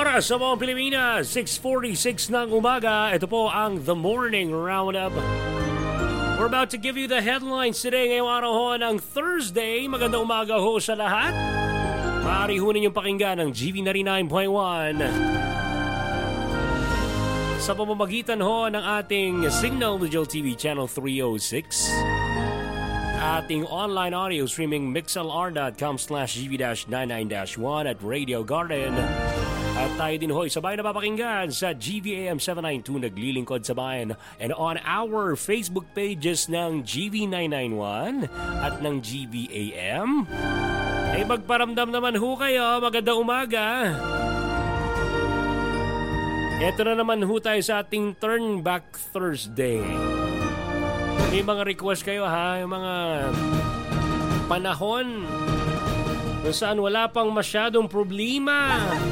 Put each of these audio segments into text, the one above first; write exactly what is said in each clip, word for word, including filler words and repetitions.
oras sa buong Pilipinas, six forty-six ng umaga. Ito po ang The Morning Roundup. We're about to give you the headlines today ngayong araw ho ng Thursday. Magandang umaga ho sa lahat. Maaari ho ninyong pakinggan ng G V ninety-nine point one sa pamamagitan ho ng ating Signal Digital T V Channel three oh six, ating online audio streaming mixlr.com slash gv-ninety-nine-one at Radio Garden. At tayo din ho, sabay na papakinggan sa G V A M seven ninety-two naglilingkod sa bayan and on our Facebook pages ng G V nine ninety-one at ng G V A M. Ay magparamdam naman ho kayo, magandang umaga. Ito na naman ho tayo sa ating Turn Back Thursday. May mga request kayo ha, yung mga panahon kung saan wala pang masyadong problema.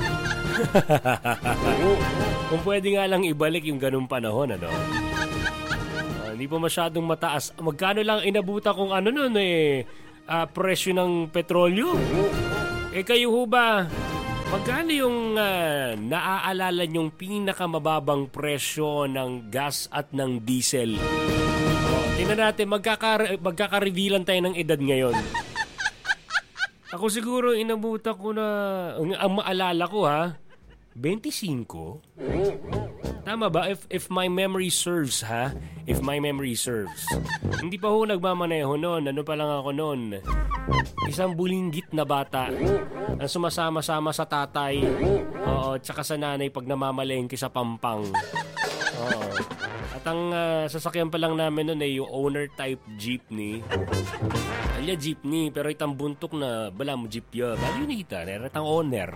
Kung pwede nga lang ibalik yung ganung panahon, ano? Uh, hindi pa masyadong mataas. Magkano lang inabutan kung ano nun eh, uh, presyo ng petrolyo? Eh kayo ho ba, magkano yung uh, naaalala nyong pinakamababang presyo ng gas at ng diesel? Oh, tingnan natin, magkaka- magkaka-revealan tayo ng edad ngayon. Ako siguro inabutan ko na, ang, ang maalala ko ha, twenty-five? Tama ba? If, if my memory serves ha? If my memory serves. Hindi pa ho nagmamaneho noon. Ano pa lang ako noon? Isang bulinggit na bata ang sumasama-sama sa tatay. Oo, tsaka sa nanay pag namamalengke sa Pampang. Oo. At ang uh, sasakyan pa lang namin noon ay yung owner type jeepney. Alya jeepney, pero itang buntok na bala mo jeep yun. Bali yun ita, neretang owner.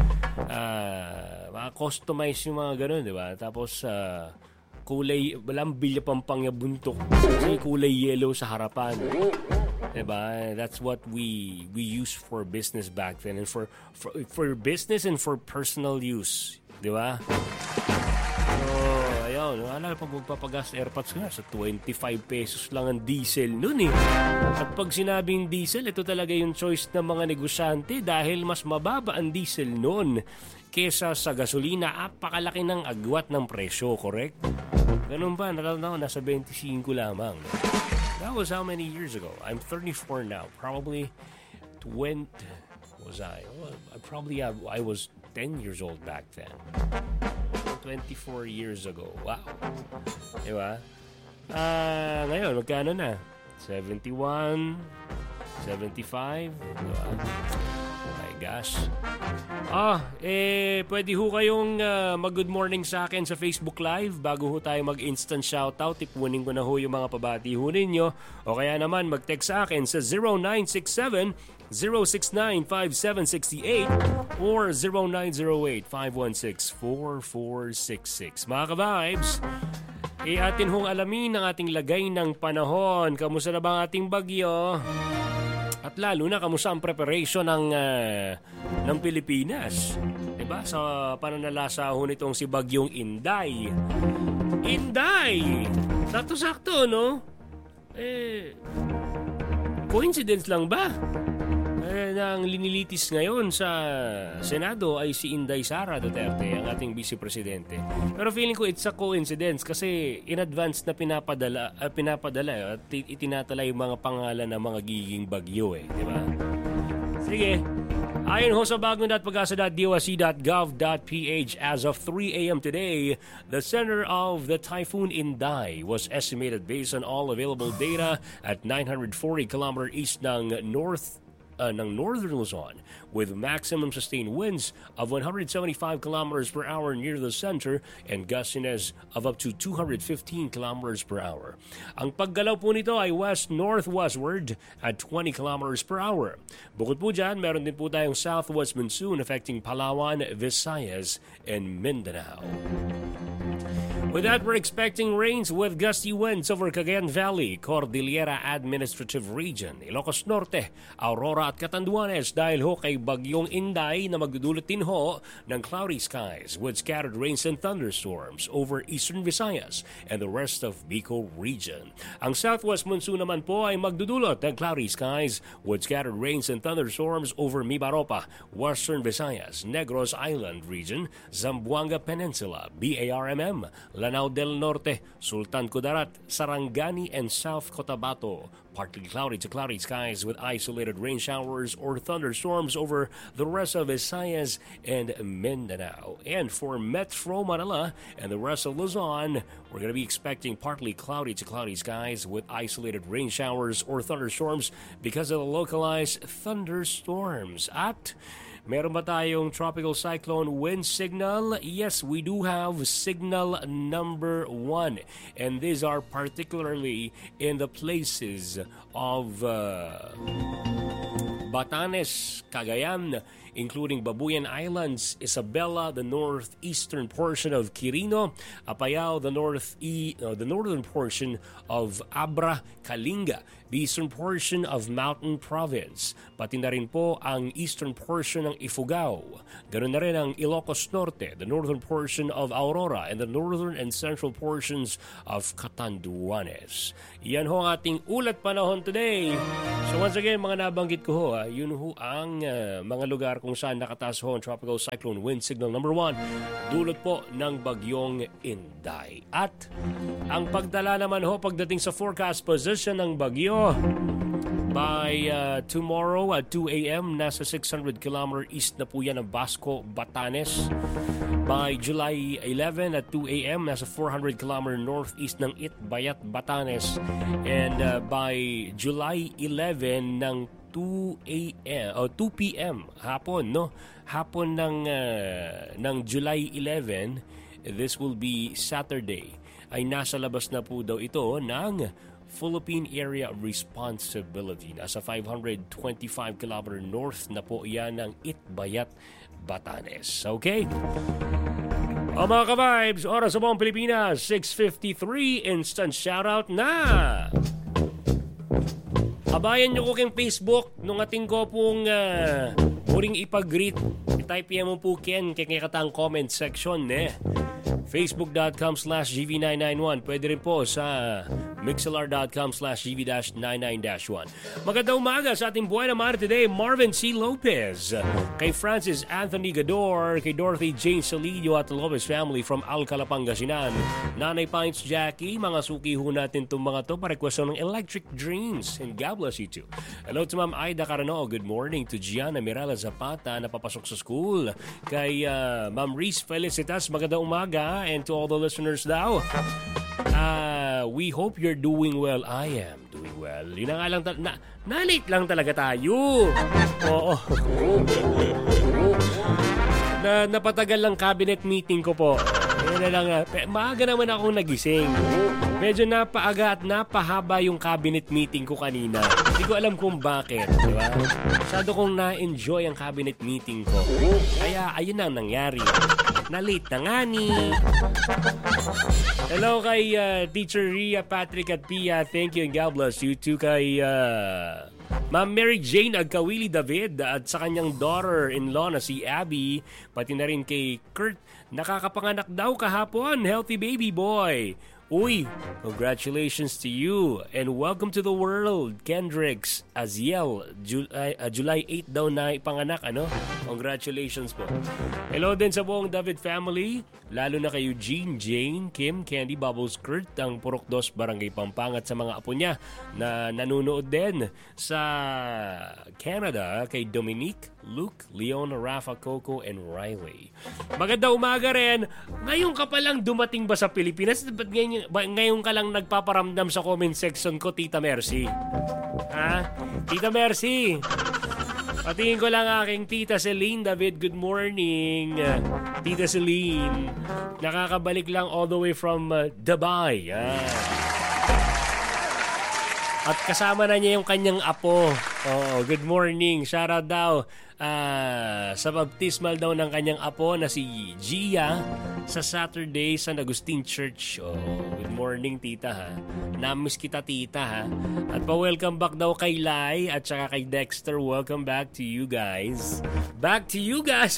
Ah, uh, customize yung mga ganun, di ba? Tapos uh, kulay, walang bilya pampang yung buntok. Kasi kulay yellow sa harapan. Di ba? That's what we we used for business back then, and for for, for business and for personal use, di ba? So, ayun, wala pag magpapagas airpods nga sa twenty-five pesos lang ang diesel noon eh. At pag sinabing diesel, ito talaga yung choice ng mga negosyante dahil mas mababa ang diesel noon kesa sa gasolina. Apakalaki ng agwat ng presyo, correct? Ganun ba? Natatanda ko, nasa twenty-five lamang. That was how many years ago? I'm thirty-four now. Probably twenty... Was I? Well, I probably have, I was ten years old back then. twenty-four years ago. Wow. Diba? Ah, uh, ngayon, magkano na? seventy-one, seventy-five. Diba? Oh my gosh. Ah, eh, pwede ho kayong uh, mag-good morning sa akin sa Facebook Live bago ho tayo mag-instant shoutout. Ipunin ko na ho yung mga pabati ho ninyo. O kaya naman, mag-text sa akin sa zero nine six seven, zero six nine, five seven six eight or zero nine zero eight, five one six, four four six six. Mga ka-vibes, e atin hong alamin ang ating lagay ng panahon. Kamusta na ba ang ating bagyo? At lalo na, kamusta ang preparation ng, uh, ng Pilipinas? Diba? Sa pananalasa ho nitong si Bagyong Inday. Inday! Sakto-sakto, no? Eh, coincidence lang ba? Eh, na ang linilitis ngayon sa Senado ay si Inday Sara Duterte, ang ating Vice Presidente. Pero feeling ko it's a coincidence kasi in advance na pinapadala, uh, pinapadala at itinatala yung mga pangalan ng mga giging bagyo eh, di ba? Sige. Ayon ho sa bagong.pagasa.doc.gov.ph, as of three a.m. today, the center of the Typhoon Inday was estimated based on all available data at nine hundred forty kilometers east ng north Uh, ng northern Luzon, with maximum sustained winds of one hundred seventy-five kilometers per hour near the center and gustiness of up to two hundred fifteen kilometers per hour. Ang paggalaw po nito ay west-northwestward at twenty kilometers per hour. Bukod po dyan, meron din po tayong southwest monsoon affecting Palawan, Visayas, and Mindanao. With that, we're expecting rains with gusty winds over Cagayan Valley, Cordillera Administrative Region, Ilocos Norte, Aurora at Catanduanes dahil ho kay Bagyong Inday na magdudulot din ho ng cloudy skies with scattered rains and thunderstorms over Eastern Visayas and the rest of Bicol Region. Ang southwest monsoon naman po ay magdudulot ng cloudy skies with scattered rains and thunderstorms over Mimaropa, Western Visayas, Negros Island Region, Zamboanga Peninsula, B A R M M, Lanao del Norte, Sultan Kudarat, Sarangani, and South Cotabato. Partly cloudy to cloudy skies with isolated rain showers or thunderstorms over the rest of Visayas and Mindanao. And for Metro Manila and the rest of Luzon, we're going to be expecting partly cloudy to cloudy skies with isolated rain showers or thunderstorms because of the localized thunderstorms. At meron ba tayong tropical cyclone wind signal? Yes, we do have signal number one. And these are particularly in the places of uh, Batanes, Cagayan, including Babuyan Islands, Isabela, the northeastern portion of Quirino, Apayao, the north e, uh, the northern portion of Abra, Kalinga, the eastern portion of Mountain Province, pati na rin po ang eastern portion ng Ifugao. Ganun na rin ang Ilocos Norte, the northern portion of Aurora, and the northern and central portions of Catanduanes. Yan ho ang ating ulat panahon today. So once again, mga nabanggit ko ho, ah, yun ho ang uh, mga lugar kung saan nakataas ho ang tropical cyclone wind signal number one, dulot po ng Bagyong Inday. At ang pagdala naman ho pagdating sa forecast position ng bagyo, by uh, tomorrow at two a.m., nasa six hundred kilometer east na po yan ng Basco, Batanes. By July eleventh at two a.m., nasa four hundred kilometer northeast ng Itbayat, Batanes. And uh, by July eleventh ng two a.m. o two p.m. hapon, no? Hapon ng uh, ng July eleventh, this will be Saturday, ay nasa labas na po daw ito ng Philippine Area of Responsibility. Nasa five hundred twenty-five kilometer north na po yan ng Itbayat, Batanes. Okay? O mga ka-vibes, oras sa buong Pilipinas, six fifty-three, instant shoutout na! Kabayan nyo ko keng Facebook nung ating ko pong uh, muling ipag-greet. I-type yan mo po Ken kaya katang comment section eh. Facebook.com slash GV991. Pwede rin po sa Mixlr.com slash GV99-1. Magandang umaga sa ating buhay naman today, Marvin C. Lopez, kay Francis Anthony Gador, kay Dorothy Jane Salido at the Lopez family from Alcala, Pangasinan. Nanay Pints Jackie, mga suki ho natin itong mga to para requestan ng Electric Dreams. And God bless you too. Hello to Ma'am Aida Carano. Good morning to Gianna Mirala Zapata na papasok sa school. Kay uh, Ma'am Reese Felicitas, magandang umaga. And to all the listeners daw, uh, we hope you're doing well. I am doing well. Yun na nga lang, ta- na, na-late lang talaga tayo. Oo. na, napatagal lang cabinet meeting ko po. Yan na lang, uh, maaga naman ako nagising. Medyo napaaga at napahaba yung cabinet meeting ko kanina. Hindi ko alam kung bakit, di ba? Masyado kong na-enjoy ang cabinet meeting ko. Kaya ayun na ang nangyari. Na-late na nga ni. Hello kay uh, Teacher Ria, Patrick at Pia. Thank you and God bless you too kay uh, Ma'am Mary Jane Agkawili David at sa kanyang daughter-in-law na si Abby. Pati na rin kay Kurt. Nakakapanganak daw kahapon. Healthy baby boy. Uy, congratulations to you and welcome to the world, Kendricks Aziel. July, uh, July eighth daw na ipanganak, ano? Congratulations po. Hello din sa buong David family, lalo na kay Eugene, Jane, Kim, Candy, Bubbles, Kurt, ang Purok Dos, Barangay Pampangat sa mga apo niya na nanonood din sa Canada kay Dominique, Luke, Leon, Rafa, Coco, and Riley. Magandang umaga rin. Ngayon ka palang dumating ba sa Pilipinas? Ba't ngayon, ba, ngayon ka lang nagpaparamdam sa comment section ko, Tita Mercy? Ha? Tita Mercy? Patingin ko lang aking Tita Celine David. Good morning. Tita Celine. Nakakabalik lang all the way from uh, Dubai. Ah. At kasama na niya yung kanyang apo. Oo, good morning. Shoutout daw uh, sa baptismal daw ng kanyang apo na si Gia sa Saturday San Agustin Church. Oh, good morning tita ha. Namiss kita tita ha. At pa-welcome back daw kay Lai at saka kay Dexter. Welcome back to you guys. Back to you guys.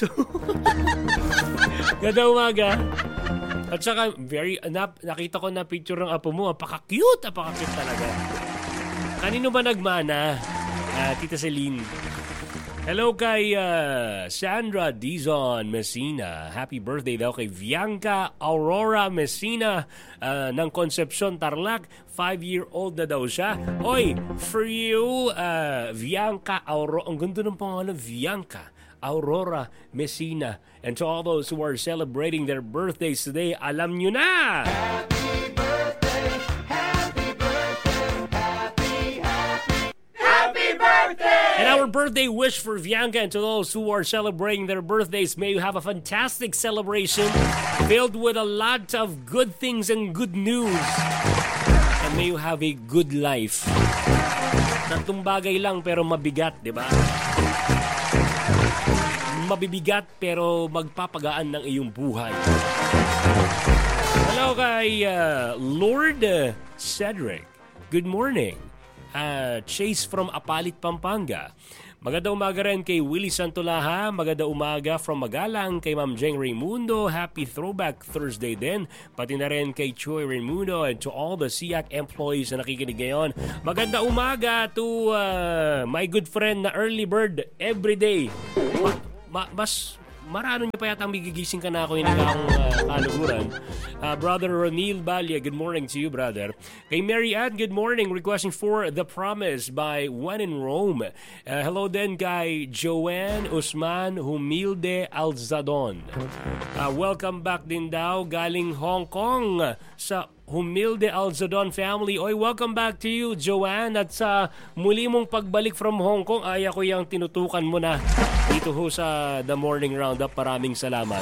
Ganda umaga. At saka very na, nakita ko na picture ng apo mo. Apaka-cute, apaka-cute talaga. Kanino ba nagmana? Uh, Tita Celine. Hello kay uh, Sandra Dizon Messina. Happy birthday daw kay Bianca Aurora Messina uh, ng Concepcion Tarlac. Five-year-old na daw siya. Oy, for you, uh, Bianca Aurora. Ang ganda ng pangalan, Bianca Aurora Messina. And to all those who are celebrating their birthdays today, alam nyo na! Happy birthday! Happy birthday! Happy, happy, happy birthday! And our birthday wish for Bianca and to those who are celebrating their birthdays, may you have a fantastic celebration filled with a lot of good things and good news. And may you have a good life. Tatlong bagay lang pero mabigat, di ba? Mabibigat pero magpapagaan ng iyong buhay. Hello kay uh, Lord Cedric. Good morning. Uh, Chase from Apalit, Pampanga. Maganda umaga rin kay Willie Santolaha. Maganda umaga from Magalang kay Ma'am Jeng Raimundo. Happy Throwback Thursday din. Pati na rin kay Choi Raimundo and to all the S I A C employees na nakikinig ngayon. Maganda umaga to uh, my good friend na early bird everyday. Ma- ma- mas marano niya pa yata ang magigising ka na ako yung akong uh, kaluguran. Uh, brother Ronil Balia, good morning to you, brother. Kay Mary Ann, good morning. Requesting for The Promise by When in Rome. Uh, hello din kay Joanne Usman Humilde Alzadon. Uh, welcome back din daw galing Hong Kong sa Humilde Alzadon family. Oy, welcome back to you, Joanne. At sa muli mong pagbalik from Hong Kong, ay ako yung tinutukan mo na dito ho sa The Morning Roundup. Maraming salamat.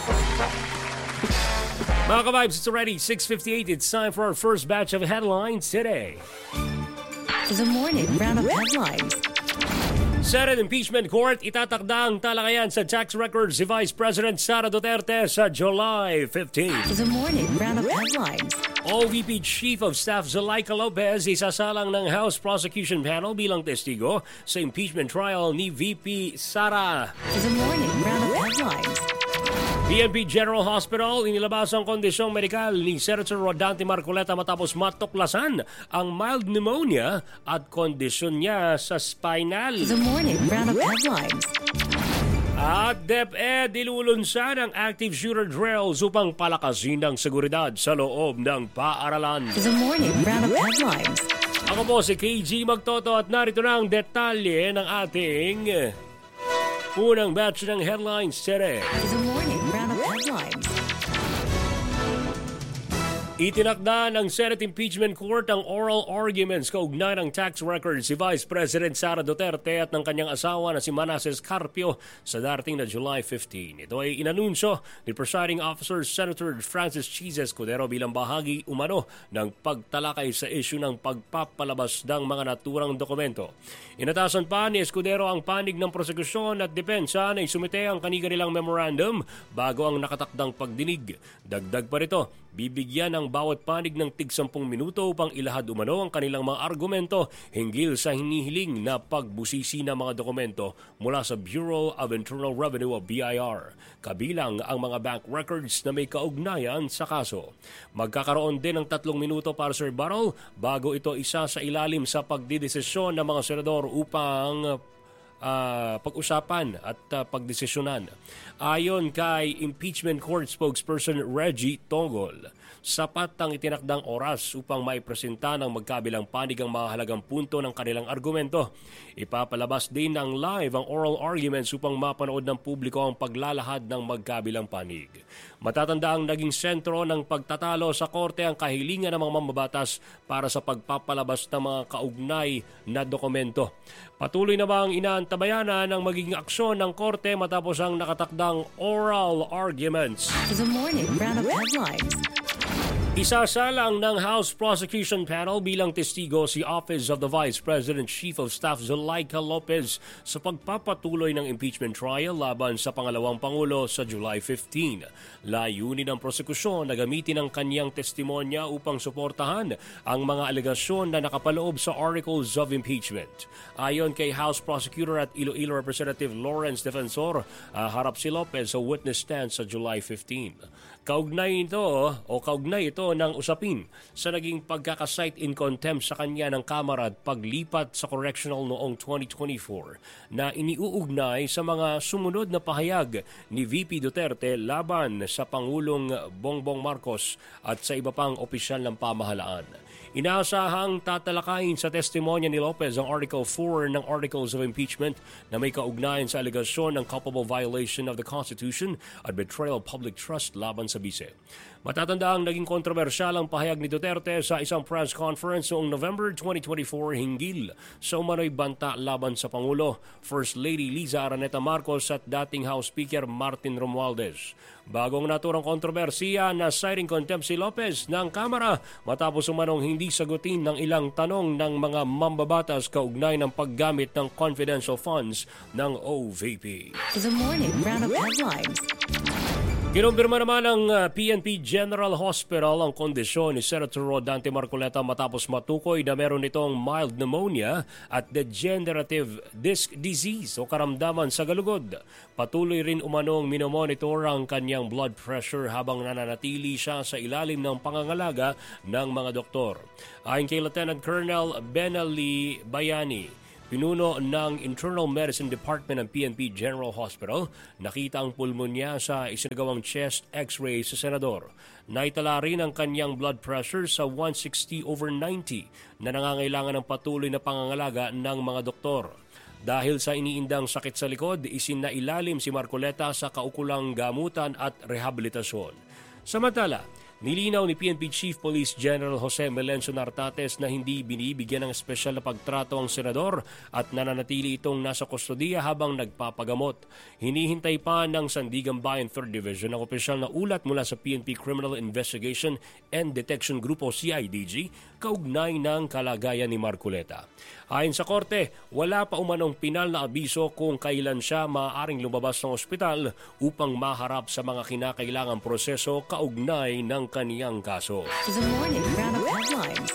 Mga ka-vibes, it's already six fifty-eight. It's time for our first batch of headlines today. The Morning Roundup Headlines. Senate Impeachment Court itatakda ang talakayan sa tax records si Vice President Sara Duterte sa July fifteenth. The Morning Roundup Headlines. O V P Chief of Staff Zulaika Lopez isasalang ng House Prosecution Panel bilang testigo sa impeachment trial ni V P Sara. The Morning Roundup Headlines. P N P General Hospital, inilabas ang kondisyong medikal ni Senator Rodante Marcoleta matapos matuklasan ang mild pneumonia at kondisyon niya sa spinal. The Morning Roundup Headlines. At DepEd ilulunsan ang active shooter drills upang palakasin ang seguridad sa loob ng paaralan. The Morning Roundup Headlines. Ako po si K G Magtoto at narito na ang detalye ng ating unang batch ng headlines today. The Morning Roundup Headlines. Itinakda ng Senate Impeachment Court ang oral arguments kaugnay ng tax records si Vice President Sara Duterte at ng kanyang asawa na si Manasseh Carpio sa darating na July fifteenth. Ito ay inanunsyo ni Presiding Officer Senator Francis Cheese Escudero bilang bahagi umano ng pagtalakay sa issue ng pagpapalabas ng mga naturang dokumento. Inatasan pa ni Escudero ang panig ng prosekusyon at depensa na isumite ang kanilang memorandum bago ang nakatakdang pagdinig. Dagdag pa rito, bibigyan ng bawat panig ng tig sampung minuto upang ilahad umano ang kanilang mga argumento hinggil sa hinihiling na pagbusisi ng mga dokumento mula sa Bureau of Internal Revenue o B I R, kabilang ang mga bank records na may kaugnayan sa kaso. Magkakaroon din ng tatlong minuto para sa rebuttal bago ito isa sa ilalim sa pagdidesisyon ng mga senador upang Uh, pag-usapan at uh, pagdesisyonan. Ayon kay Impeachment Court spokesperson Reggie Tongol, sapat ang itinakdang oras upang maipresenta ng magkabilang panig ang mahalagang punto ng kanilang argumento. Ipapalabas din ng live ang oral arguments upang mapanood ng publiko ang paglalahad ng magkabilang panig. Matatanda ang naging sentro ng pagtatalo sa korte ang kahilingan ng mga mambabatas para sa pagpapalabas ng mga kaugnay na dokumento. Patuloy na bang inaantabayanan ng magiging aksyon ng korte matapos ang nakatakdang oral arguments? The Morning Roundup Headlines. Isasalang ng House Prosecution Panel bilang testigo si Office of the Vice President Chief of Staff Zuleika Lopez sa pagpapatuloy ng impeachment trial laban sa pangalawang Pangulo sa July fifteenth. Layunin ng prosekusyon na gamitin ang kanyang testimonya upang suportahan ang mga alegasyon na nakapaloob sa Articles of Impeachment. Ayon kay House Prosecutor at Iloilo Representative Lawrence Defensor, uh, harap si Lopez sa witness stand sa July fifteenth. Kaugnay ito o kaugnay ito ng usapin sa naging pagkakasight in contempt sa kanya ng Kamara at paglipat sa correctional noong twenty twenty-four na iniuugnay sa mga sumunod na pahayag ni V P Duterte laban sa Pangulong Bongbong Marcos at sa iba pang opisyal ng pamahalaan. Inaasahang tatalakayin sa testimonya ni Lopez ang Article four ng Articles of Impeachment na may kaugnayan sa alegasyon ng culpable violation of the Constitution at betrayal of public trust laban sa bise. Matatandaang naging kontrobersyal ang pahayag ni Duterte sa isang press conference noong November twenty twenty-four hinggil sa umano'y banta laban sa Pangulo, First Lady Liza Araneta Marcos at dating House Speaker Martin Romualdez. Bagong naturang kontrobersiya na citing contempt si Lopez ng Kamara matapos umanong hindi sagutin ng ilang tanong ng mga mambabatas kaugnay ng paggamit ng confidential funds ng O V P. The morning roundup headlines. Kinumpirma naman ng uh, P N P General Hospital ang kondisyon ni Senator Rodante Marcoleta matapos matukoy na meron itong mild pneumonia at degenerative disc disease o karamdaman sa galugod. Patuloy rin umanong minomonitor ang kanyang blood pressure habang nananatili siya sa ilalim ng pangangalaga ng mga doktor. Ayon kay Lieutenant Colonel Benali Bayani, pinuno ng Internal Medicine Department ng P N P General Hospital, nakita ang pulmonya sa isinagawang chest x-ray sa senador. Naitala rin ang kanyang blood pressure sa one sixty over ninety na nangangailangan ng patuloy na pangangalaga ng mga doktor. Dahil sa iniindang sakit sa likod, isinailalim si Marcoleta sa kaukulang gamutan at rehabilitasyon. Samantala, nilinaw ni P N P Chief Police General Jose Melencio Nartates na hindi binibigyan ng espesyal na pagtrato ang senador at nananatili itong nasa kustodiya habang nagpapagamot. Hinihintay pa ng Sandigan Bayan third Division ang opisyal na ulat mula sa P N P Criminal Investigation and Detection Group o C I D G kaugnay ng kalagayan ni Marcoleta. Ayon sa korte, wala pa umanong pinal na abiso kung kailan siya maaaring lumabas ng ospital upang maharap sa mga kinakailangang proseso kaugnay ng kaniyang kaso. The morning roundup headlines.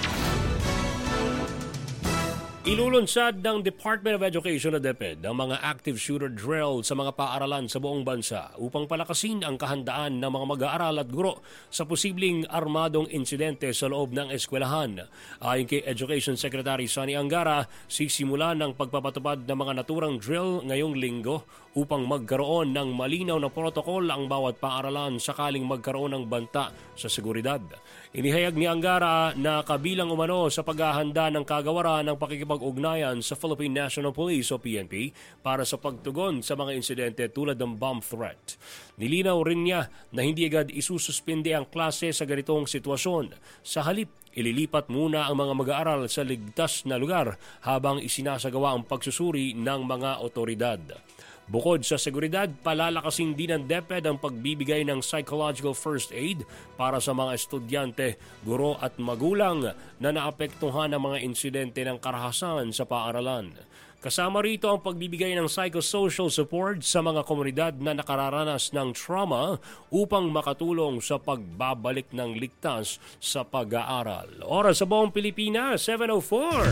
Ilulunsad ng Department of Education o DepEd ang mga active shooter drill sa mga paaralan sa buong bansa upang palakasin ang kahandaan ng mga mag-aaral at guro sa posibleng armadong insidente sa loob ng eskwelahan. Ayon kay Education Secretary Sonny Angara, sisimula ng pagpapatupad ng mga naturang drill ngayong linggo upang magkaroon ng malinaw na protokol ang bawat paaralan sakaling magkaroon ng banta sa seguridad. Inihayag ni Angara na kabilang umano sa paghahanda ng kagawaran ng pakikipag-ugnayan sa Philippine National Police o P N P para sa pagtugon sa mga insidente tulad ng bomb threat. Nilinaw rin niya na hindi agad isususpinde ang klase sa ganitong sitwasyon. Sa halip, ililipat muna ang mga mag-aaral sa ligtas na lugar habang isinasagawa ang pagsusuri ng mga otoridad. Bukod sa seguridad, palalakasin din ng DepEd ang pagbibigay ng psychological first aid para sa mga estudyante, guro at magulang na naapektuhan ng mga insidente ng karahasan sa paaralan. Kasama rito ang pagbibigay ng psychosocial support sa mga komunidad na nakararanas ng trauma upang makatulong sa pagbabalik ng ligtas sa pag-aaral. Oras sa buong Pilipinas, seven oh four.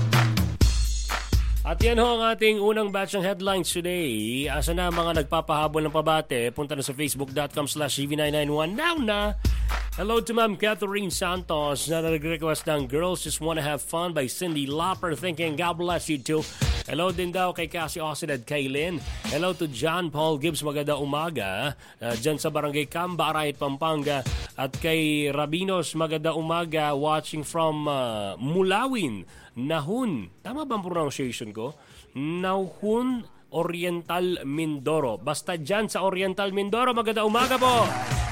At yan ho ang ating unang batch ng headlines today. Asa na mga nagpapahabol ng pabate, punta na sa facebook.com slash cv nine nine one now na. Hello to Ma'am Catherine Santos na nag-request ng Girls Just Wanna Have Fun by Cindy Lauper. Thinking God bless you too. Hello din daw kay Cassie Austin at Kaylin. Hello to John Paul Gibbs, maganda umaga. Uh, dyan sa Barangay Camba, Arayat, Pampanga. At kay Rabinos, maganda umaga, watching from uh, Mulawin, Nahun. Tama ba ang pronunciation ko? Nahun, Oriental, Mindoro. Basta dyan sa Oriental, Mindoro, maganda umaga po.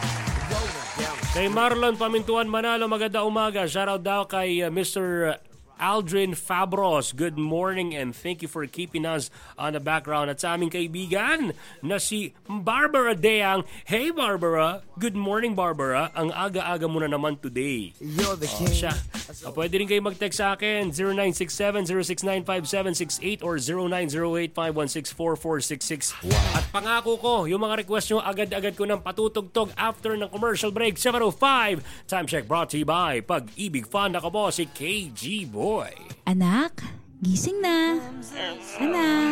Kay Marlon Pamintuan Manalo, maganda umaga. Shoutout daw kay uh, Mister Aldrin Fabros, good morning and thank you for keeping us on the background. At sa aming kaibigan na si Barbara Deang. Hey Barbara, good morning Barbara. Ang aga-aga mo na naman today. You're the Oh, king. siya. Uh, pwede rin kayo mag-text sa akin zero nine six seven zero six nine five seven six eight or zero nine zero eight five one six four four six six. At pangako ko, yung mga request nyo agad-agad ko ng patutugtog after ng commercial break. seven oh five Time check brought to you by Pag-ibig Fund. Ako po si K G Boy. Anak, gising na. Anak.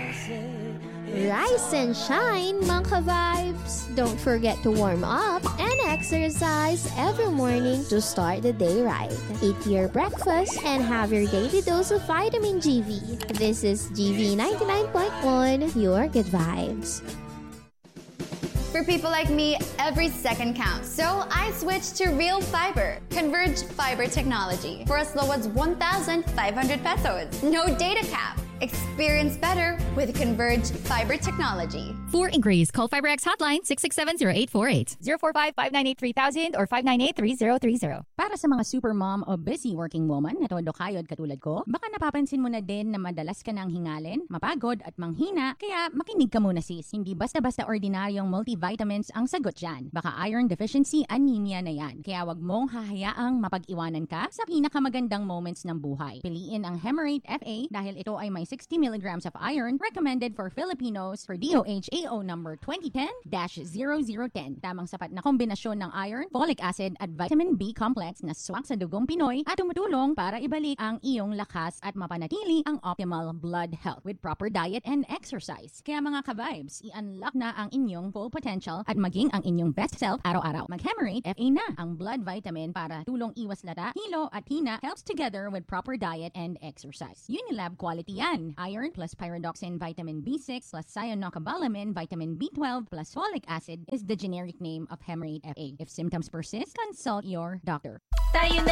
Rise and shine, mga vibes! Don't forget to warm up and exercise every morning to start the day right. Eat your breakfast and have your daily dose of vitamin G V. This is G V ninety-nine point one, your good vibes. For people like me, every second counts. So I switched to Real Fiber, Converge Fiber Technology, for as low as one thousand five hundred pesos. No data cap. Experience better with Converge Fiber Technology. For inquiries, call FiberX hotline six six seven zero eight four eight, zero four five five nine eight three thousand or five nine eight three zero three zero. Para sa mga super mom o busy working woman na todo kayod katulad ko, baka napapansin mo na din na madalas ka nang hingalin, mapagod at manghina, kaya makinig ka muna sis. Hindi basta-basta ordinaryong multivitamins ang sagot dyan. Baka iron deficiency anemia na yan. Kaya wag mong hahayaang mapag-iwanan ka sa pinakamagandang moments ng buhay. Piliin ang Hemerate F A dahil ito ay may sixty milligrams of iron recommended for Filipinos for D O H A O number twenty ten dash zero zero one zero. Tamang sapat na kombinasyon ng iron, folic acid at vitamin B complex na swak sa dugong Pinoy at tumutulong para ibalik ang iyong lakas at mapanatili ang optimal blood health with proper diet and exercise. Kaya mga ka-vibes, i-unlock na ang inyong full potential at maging ang inyong best self araw-araw. Mag-Hemerate F A na, ang blood vitamin para tulong iwas lata, hilo at hina, helps together with proper diet and exercise. Unilab quality yan. Iron plus pyridoxine vitamin B six plus cyanocobalamin vitamin B twelve plus folic acid is the generic name of Hemerate F A. If symptoms persist, consult your doctor. Tayo